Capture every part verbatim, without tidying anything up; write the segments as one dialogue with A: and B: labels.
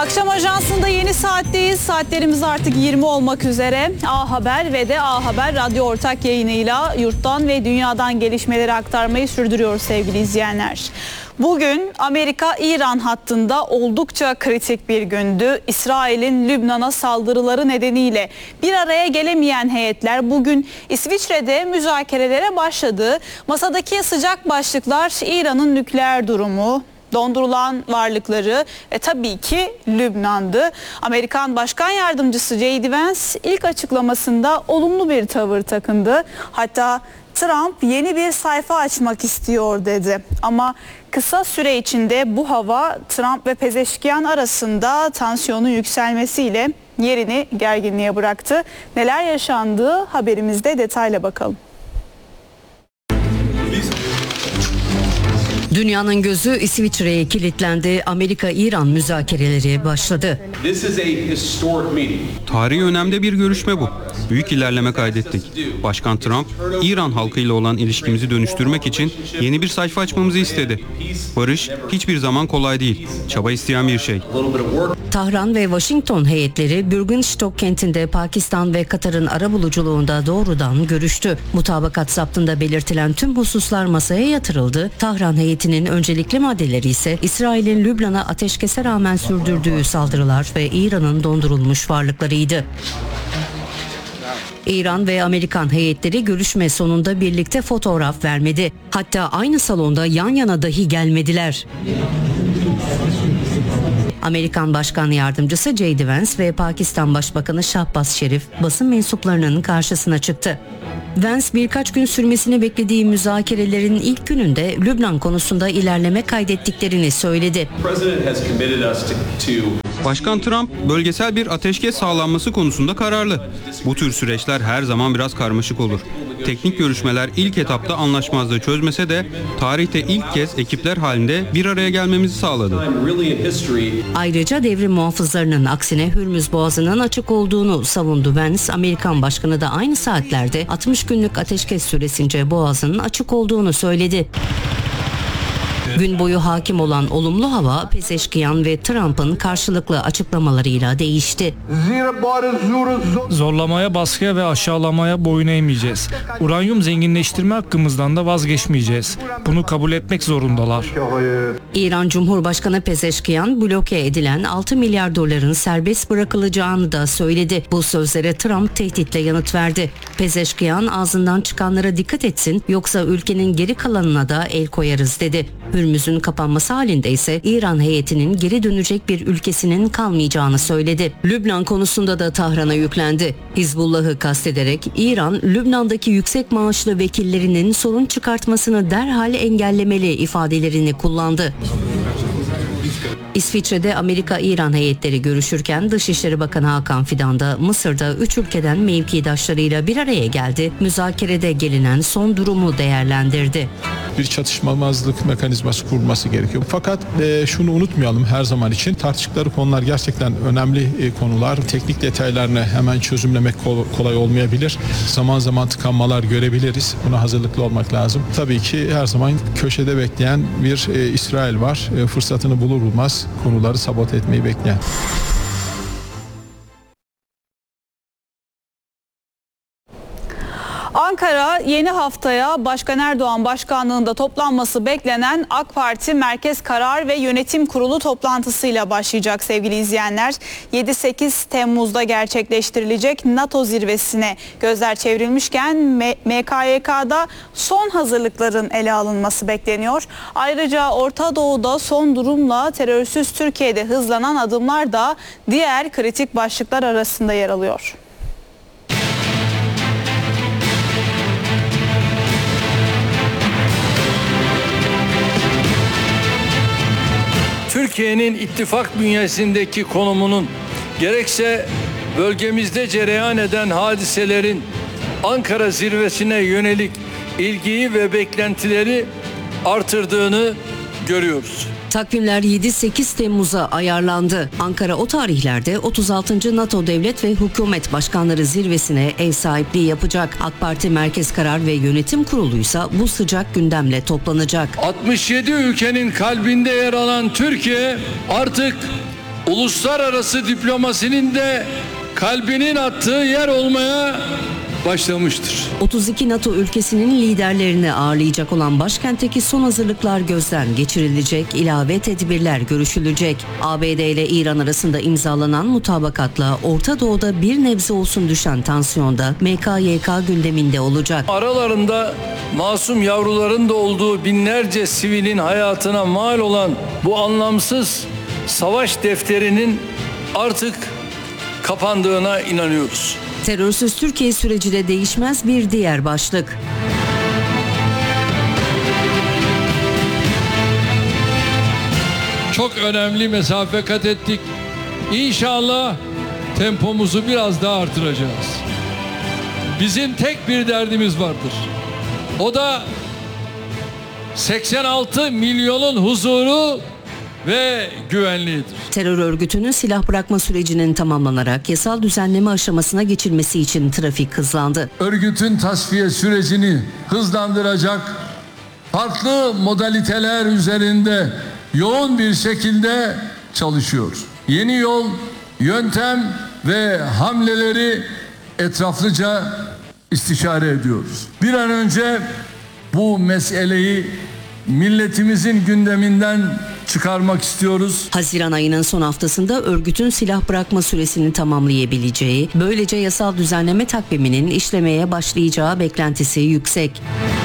A: Akşam Ajansı'nda yeni saatteyiz. Saatlerimiz artık yirmi olmak üzere. A Haber ve de A Haber radyo ortak yayınıyla yurttan ve dünyadan gelişmeleri aktarmayı sürdürüyoruz sevgili izleyenler. Bugün Amerika-İran hattında oldukça kritik bir gündü. İsrail'in Lübnan'a saldırıları nedeniyle bir araya gelemeyen heyetler bugün İsviçre'de müzakerelere başladı. Masadaki sıcak başlıklar İran'ın nükleer durumu, dondurulan varlıkları ve tabii ki Lübnan'dı. Amerikan Başkan Yardımcısı J D Vance ilk açıklamasında olumlu bir tavır takındı. Hatta Trump yeni bir sayfa açmak istiyor dedi. Ama kısa süre içinde bu hava Trump ve Pezeşkiyan arasında tansiyonun yükselmesiyle yerini gerginliğe bıraktı. Neler yaşandığı haberimizde detayla bakalım.
B: Dünyanın gözü İsviçre'ye kilitlendi. Amerika-İran müzakereleri başladı.
C: Tarihi önemde bir görüşme bu. Büyük ilerleme kaydettik. Başkan Trump, İran halkıyla olan ilişkimizi dönüştürmek için yeni bir sayfa açmamızı istedi. Barış hiçbir zaman kolay değil. Çaba isteyen bir şey.
B: Tahran ve Washington heyetleri Bürgenstock kentinde Pakistan ve Katar'ın arabuluculuğunda doğrudan görüştü. Mutabakat zaptında belirtilen tüm hususlar masaya yatırıldı. Tahran heyetinin öncelikli maddeleri ise İsrail'in Lübnan'a ateşkese rağmen sürdürdüğü saldırılar ve İran'ın dondurulmuş varlıklarıydı. İran ve Amerikan heyetleri görüşme sonunda birlikte fotoğraf vermedi. Hatta aynı salonda yan yana dahi gelmediler. Amerikan Başkan Yardımcısı J D Vance ve Pakistan Başbakanı Shahbaz Sharif basın mensuplarının karşısına çıktı. Vance birkaç gün sürmesini beklediği müzakerelerin ilk gününde Lübnan konusunda ilerleme kaydettiklerini söyledi.
C: Başkan Trump bölgesel bir ateşkes sağlanması konusunda kararlı. Bu tür süreçler her zaman biraz karmaşık olur. Teknik görüşmeler ilk etapta anlaşmazlığı çözmese de tarihte ilk kez ekipler halinde bir araya gelmemizi sağladı.
B: Ayrıca devrim muhafızlarının aksine Hürmüz Boğazı'nın açık olduğunu savundu Vance. Amerikan Başkanı da aynı saatlerde altmış günlük ateşkes süresince Boğazı'nın açık olduğunu söyledi. Gün boyu hakim olan olumlu hava Pezeşkiyan ve Trump'ın karşılıklı açıklamalarıyla değişti.
D: Zorlamaya, baskıya ve aşağılamaya boyun eğmeyeceğiz. Uranyum zenginleştirme hakkımızdan da vazgeçmeyeceğiz. Bunu kabul etmek zorundalar.
B: İran Cumhurbaşkanı Pezeşkiyan bloke edilen altı milyar doların serbest bırakılacağını da söyledi. Bu sözlere Trump tehditle yanıt verdi. Pezeşkiyan ağzından çıkanlara dikkat etsin yoksa ülkenin geri kalanına da el koyarız dedi. Hürmüz'ün kapanması halinde ise İran heyetinin geri dönecek bir ülkesinin kalmayacağını söyledi. Lübnan konusunda da Tahran'a yüklendi. Hizbullah'ı kastederek İran, Lübnan'daki yüksek maaşlı vekillerinin sorun çıkartmasını derhal engellemeli ifadelerini kullandı. İsviçre'de Amerika-İran heyetleri görüşürken Dışişleri Bakanı Hakan Fidan da Mısır'da üç ülkeden mevkidaşlarıyla bir araya geldi. Müzakerede gelinen son durumu değerlendirdi.
E: Bir çatışmamazlık mekanizması kurulması gerekiyor. Fakat e, şunu unutmayalım, her zaman için tartıştıkları konular gerçekten önemli e, konular. Teknik detaylarını hemen çözümlemek kol, kolay olmayabilir. Zaman zaman tıkanmalar görebiliriz. Buna hazırlıklı olmak lazım. Tabii ki her zaman köşede bekleyen bir e, İsrail var. E, fırsatını bulur bulmaz konuları sabote etmeyi bekleyen.
A: Ankara yeni haftaya Başkan Erdoğan başkanlığında toplanması beklenen AK Parti Merkez Karar ve Yönetim Kurulu toplantısıyla başlayacak sevgili izleyenler. yedi sekiz Temmuz'da gerçekleştirilecek NATO zirvesine gözler çevrilmişken M K Y K'da son hazırlıkların ele alınması bekleniyor. Ayrıca Orta Doğu'da son durumla terörsüz Türkiye'de hızlanan adımlar da diğer kritik başlıklar arasında yer alıyor.
F: Türkiye'nin ittifak bünyesindeki konumunun gerekse bölgemizde cereyan eden hadiselerin Ankara zirvesine yönelik ilgiyi ve beklentileri artırdığını görüyoruz.
B: Takvimler yedi sekiz Temmuz'a ayarlandı. Ankara o tarihlerde otuz altıncı NATO Devlet ve Hükümet Başkanları Zirvesi'ne ev sahipliği yapacak. AK Parti Merkez Karar ve Yönetim Kurulu'ysa bu sıcak gündemle toplanacak.
F: altmış yedi ülkenin kalbinde yer alan Türkiye artık uluslararası diplomasinin de kalbinin attığı yer olmaya başlamıştır.
B: otuz iki NATO ülkesinin liderlerini ağırlayacak olan başkentteki son hazırlıklar gözden geçirilecek, ilave tedbirler görüşülecek. A B D ile İran arasında imzalanan mutabakatla Orta Doğu'da bir nebze olsun düşen tansiyonda M K Y K gündeminde olacak.
F: Aralarında masum yavruların da olduğu binlerce sivilin hayatına mal olan bu anlamsız savaş defterinin artık kapandığına inanıyoruz.
B: Terörsüz Türkiye süreci de değişmez bir diğer başlık.
F: Çok önemli mesafe kat ettik. İnşallah tempomuzu biraz daha artıracağız. Bizim tek bir derdimiz vardır. O da seksen altı milyonun huzuru ve güvenliğidir.
B: Terör örgütünün silah bırakma sürecinin tamamlanarak yasal düzenleme aşamasına geçilmesi için trafik hızlandı.
F: Örgütün tasfiye sürecini hızlandıracak farklı modaliteler üzerinde yoğun bir şekilde çalışıyoruz. Yeni yol, yöntem ve hamleleri etraflıca istişare ediyoruz. Bir an önce bu meseleyi milletimizin gündeminden çıkarmak istiyoruz.
B: Haziran ayının son haftasında örgütün silah bırakma süresini tamamlayabileceği, böylece yasal düzenleme takviminin işlemeye başlayacağı beklentisi yüksek.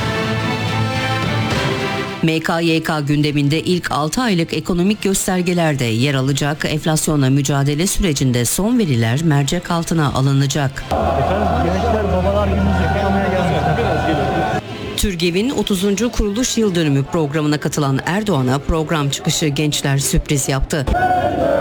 B: M K Y K gündeminde ilk altı aylık ekonomik göstergelerde yer alacak. Enflasyonla mücadele sürecinde son veriler mercek altına alınacak.
G: Gençler Babalar Günü'nü kutlamaya gelmişler.
B: TÜRGEV'in otuzuncu kuruluş yıl dönümü programına katılan Erdoğan'a program çıkışı gençler sürpriz yaptı.